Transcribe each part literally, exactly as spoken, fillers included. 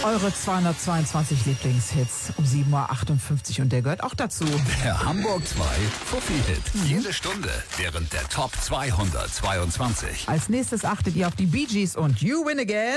Eure zweihundertzweiundzwanzig Lieblingshits um sieben Uhr achtundfünfzig und der gehört auch dazu. Der Hamburg zwei Fuffi-Hit. Mhm. Jede Stunde während der Top zweihundertzweiundzwanzig. Als nächstes achtet ihr auf die Bee Gees und You Win Again.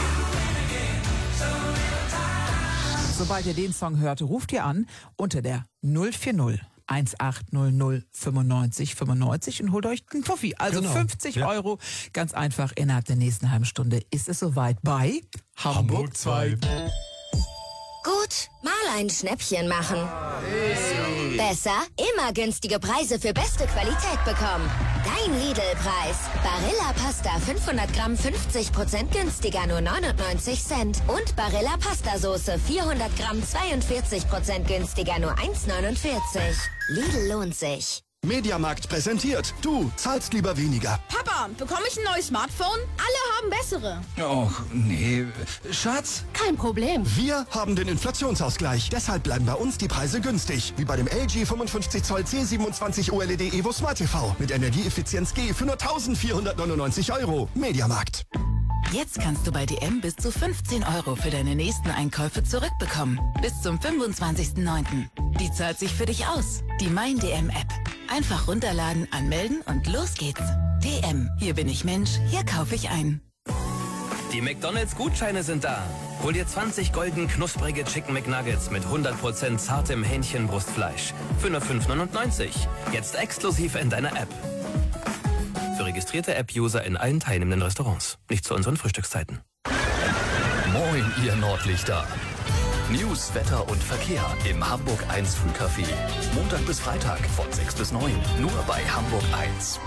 Sobald ihr den Song hört, ruft ihr an unter der null vier null eins acht null null fünfundneunzig fünfundneunzig und holt euch einen Fuffi. Also genau. fünfzig ja. Euro. Ganz einfach, innerhalb der nächsten halben Stunde ist es soweit bei Hamburg zwei. Gut, mal ein Schnäppchen machen. Besser, immer günstige Preise für beste Qualität bekommen. Dein Lidl-Preis. Barilla Pasta fünfhundert Gramm fünfzig Prozent günstiger, nur neunundneunzig Cent. Und Barilla Pasta Soße vierhundert Gramm zweiundvierzig Prozent günstiger, nur eins neunundvierzig. Lidl lohnt sich. Mediamarkt präsentiert. Du zahlst lieber weniger. Papa, bekomme ich ein neues Smartphone? Alle haben bessere. Och, nee. Schatz? Kein Problem. Wir haben den Inflationsausgleich. Deshalb bleiben bei uns die Preise günstig. Wie bei dem L G fünfundfünfzig Zoll C siebenundzwanzig O L E D Evo Smart T V mit Energieeffizienz G für nur eintausendvierhundertneunundneunzig Euro. Mediamarkt. Jetzt kannst du bei D M bis zu fünfzehn Euro für deine nächsten Einkäufe zurückbekommen. Bis zum fünfundzwanzigsten neunten Die zahlt sich für dich aus. Die Mein D M App. Einfach runterladen, anmelden und los geht's. D M, hier bin ich Mensch, hier kaufe ich ein. Die McDonalds-Gutscheine sind da. Hol dir zwanzig golden knusprige Chicken McNuggets mit hundert Prozent zartem Hähnchenbrustfleisch für nur fünf neunundneunzig. Jetzt exklusiv in deiner App. Für registrierte App-User in allen teilnehmenden Restaurants. Nicht zu unseren Frühstückszeiten. Moin, ihr Nordlichter. News, Wetter und Verkehr im Hamburg eins Frühcafé. Montag bis Freitag von sechs bis neun. Nur bei Hamburg eins.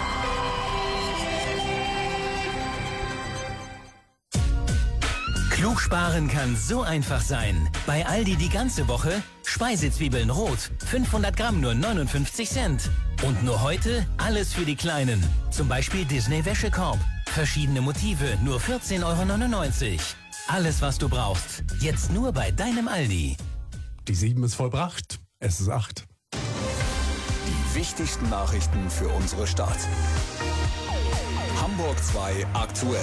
Klug sparen kann so einfach sein. Bei Aldi die ganze Woche Speisezwiebeln rot, fünfhundert Gramm nur neunundfünfzig Cent. Und nur heute alles für die Kleinen. Zum Beispiel Disney Wäschekorb. Verschiedene Motive, nur vierzehn Euro neunundneunzig. Alles, was du brauchst. Jetzt nur bei deinem Aldi. Die sieben ist vollbracht. Es ist acht. Die wichtigsten Nachrichten für unsere Stadt. Hamburg zwei aktuell.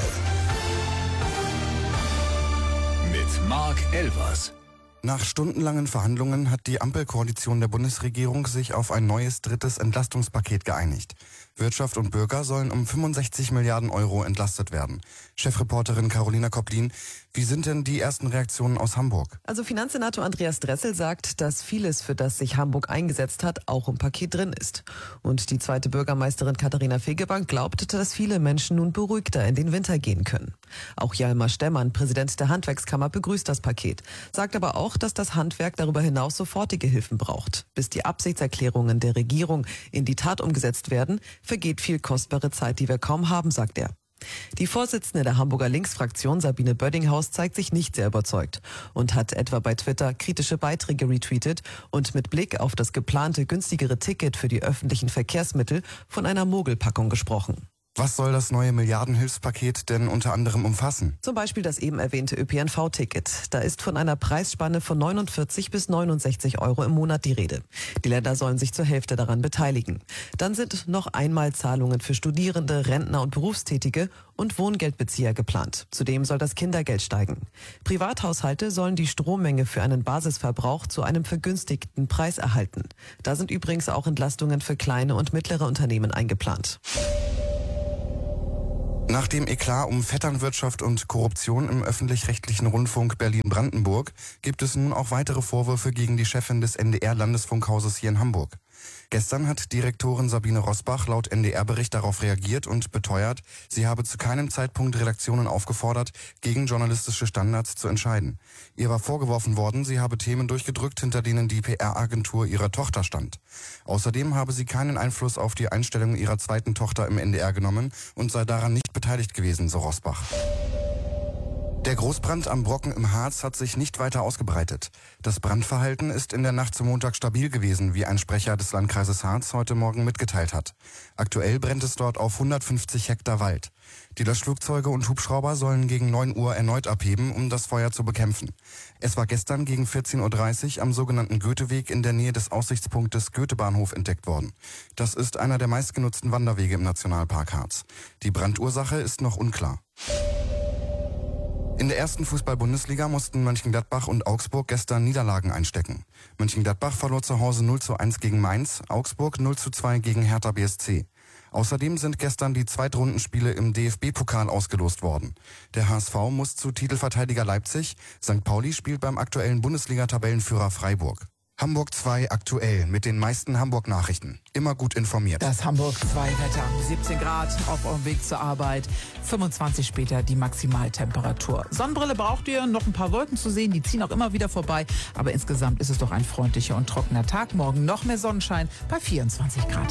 Mit Marc Elvers. Nach stundenlangen Verhandlungen hat die Ampelkoalition der Bundesregierung sich auf ein neues drittes Entlastungspaket geeinigt. Wirtschaft und Bürger sollen um fünfundsechzig Milliarden Euro entlastet werden. Chefreporterin Carolina Kopplin, wie sind denn die ersten Reaktionen aus Hamburg? Also Finanzsenator Andreas Dressel sagt, dass vieles, für das sich Hamburg eingesetzt hat, auch im Paket drin ist. Und die zweite Bürgermeisterin Katharina Fegebank glaubt, dass viele Menschen nun beruhigter in den Winter gehen können. Auch Hjalmar Stemmann, Präsident der Handwerkskammer, begrüßt das Paket, sagt aber auch, dass das Handwerk darüber hinaus sofortige Hilfen braucht. Bis die Absichtserklärungen der Regierung in die Tat umgesetzt werden, vergeht viel kostbare Zeit, die wir kaum haben, sagt er. Die Vorsitzende der Hamburger Linksfraktion, Sabine Böddinghaus, zeigt sich nicht sehr überzeugt und hat etwa bei Twitter kritische Beiträge retweetet und mit Blick auf das geplante günstigere Ticket für die öffentlichen Verkehrsmittel von einer Mogelpackung gesprochen. Was soll das neue Milliardenhilfspaket denn unter anderem umfassen? Zum Beispiel das eben erwähnte Ö P N V-Ticket. Da ist von einer Preisspanne von neunundvierzig bis neunundsechzig Euro im Monat die Rede. Die Länder sollen sich zur Hälfte daran beteiligen. Dann sind noch Einmalzahlungen für Studierende, Rentner und Berufstätige und Wohngeldbezieher geplant. Zudem soll das Kindergeld steigen. Privathaushalte sollen die Strommenge für einen Basisverbrauch zu einem vergünstigten Preis erhalten. Da sind übrigens auch Entlastungen für kleine und mittlere Unternehmen eingeplant. Nach dem Eklat um Vetternwirtschaft und Korruption im öffentlich-rechtlichen Rundfunk Berlin-Brandenburg gibt es nun auch weitere Vorwürfe gegen die Chefin des N D R-Landesfunkhauses hier in Hamburg. Gestern hat Direktorin Sabine Rosbach laut N D R-Bericht darauf reagiert und beteuert, sie habe zu keinem Zeitpunkt Redaktionen aufgefordert, gegen journalistische Standards zu entscheiden. Ihr war vorgeworfen worden, sie habe Themen durchgedrückt, hinter denen die P R-Agentur ihrer Tochter stand. Außerdem habe sie keinen Einfluss auf die Einstellung ihrer zweiten Tochter im N D R genommen und sei daran nicht beteiligt gewesen, so Rosbach. Der Großbrand am Brocken im Harz hat sich nicht weiter ausgebreitet. Das Brandverhalten ist in der Nacht zum Montag stabil gewesen, wie ein Sprecher des Landkreises Harz heute Morgen mitgeteilt hat. Aktuell brennt es dort auf hundertfünfzig Hektar Wald. Die Löschflugzeuge und Hubschrauber sollen gegen neun Uhr erneut abheben, um das Feuer zu bekämpfen. Es war gestern gegen vierzehn Uhr dreißig am sogenannten Goetheweg in der Nähe des Aussichtspunktes Goethebahnhof entdeckt worden. Das ist einer der meistgenutzten Wanderwege im Nationalpark Harz. Die Brandursache ist noch unklar. In der ersten Fußball-Bundesliga mussten Mönchengladbach und Augsburg gestern Niederlagen einstecken. Mönchengladbach verlor zu Hause null zu eins gegen Mainz, Augsburg null zu zwei gegen Hertha B S C. Außerdem sind gestern die Zweitrundenspiele im D F B-Pokal ausgelost worden. Der H S V muss zu Titelverteidiger Leipzig, Sankt Pauli spielt beim aktuellen Bundesliga-Tabellenführer Freiburg. Hamburg zwei aktuell mit den meisten Hamburg-Nachrichten. Immer gut informiert. Das Hamburg zwei Wetter. siebzehn Grad auf eurem Weg zur Arbeit. fünfundzwanzig später die Maximaltemperatur. Sonnenbrille braucht ihr, noch ein paar Wolken zu sehen. Die ziehen auch immer wieder vorbei. Aber insgesamt ist es doch ein freundlicher und trockener Tag. Morgen noch mehr Sonnenschein bei vierundzwanzig Grad.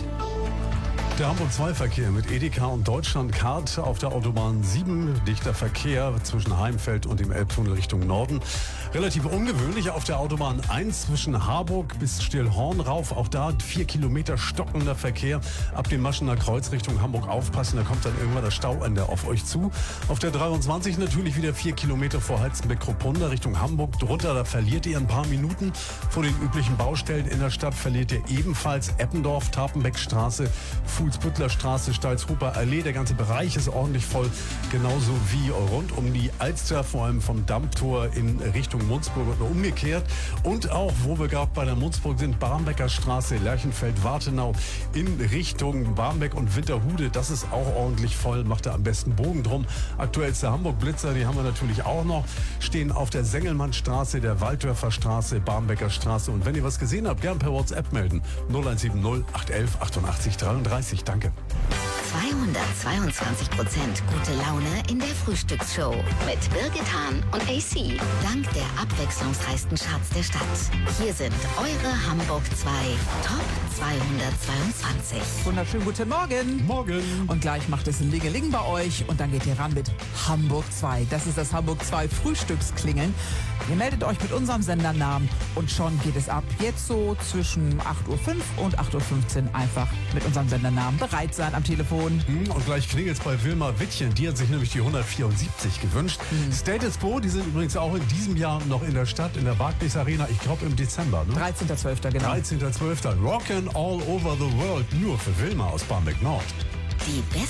Der Hamburg zwei Verkehr mit Edeka und Deutschlandcard auf der Autobahn sieben. Dichter Verkehr zwischen Heimfeld und dem Elbtunnel Richtung Norden. Relativ ungewöhnlich auf der Autobahn eins zwischen Harburg bis Stillhorn rauf. Auch da vier Kilometer stockender Verkehr. Ab dem Maschener Kreuz Richtung Hamburg aufpassen, da kommt dann irgendwann das Stauende auf euch zu. Auf der dreiundzwanzig natürlich wieder vier Kilometer vor Halstenbeck-Kruppunda Richtung Hamburg. Drunter, da verliert ihr ein paar Minuten. Vor den üblichen Baustellen in der Stadt verliert ihr ebenfalls Eppendorf, Tapenbeckstraße, Fuhlsbüttler Straße, Stalzhuber Allee. Der ganze Bereich ist ordentlich voll, genauso wie rund um die Alster, vor allem vom Dammtor in Richtung Munzburg und umgekehrt. Und auch, wo wir gerade bei der Munzburg sind, Barmbecker Straße, Lerchenfeld, Wartenau in Richtung Barmbek und Winterhude. Das ist auch ordentlich voll, macht da am besten Bogen drum. Aktuellste Hamburg-Blitzer, die haben wir natürlich auch noch, stehen auf der Sengelmannstraße, der Walddörfer Straße, Barmbecker Straße. Und wenn ihr was gesehen habt, gern per WhatsApp melden. null eins sieben null acht eins eins achtundachtzig dreiunddreißig. Danke. zweihundertzweiundzwanzig Prozent gute Laune in der Frühstücksshow mit Birgit Hahn und A C. Dank der abwechslungsreichsten Charts der Stadt. Hier sind eure Hamburg zwei Top zweihundertzweiundzwanzig. Wunderschönen guten Morgen. Morgen. Und gleich macht es ein Lingeling bei euch und dann geht ihr ran mit Hamburg zwei. Das ist das Hamburg zwei Frühstücksklingeln. Ihr meldet euch mit unserem Sendernamen und schon geht es ab. Jetzt so zwischen acht Uhr fünf und acht Uhr fünfzehn einfach mit unserem Sendernamen bereit sein am Telefon. Und gleich klingelt's bei Wilma Wittchen. Die hat sich nämlich die hundertvierundsiebzig gewünscht. Mhm. Status Quo, die sind übrigens auch in diesem Jahr noch in der Stadt, in der Barclays Arena. Ich glaube im Dezember. Ne? dreizehnter zwölfter genau. dreizehnter zwölfter Rockin' all over the world. Nur für Wilma aus Barmbek Nord. Die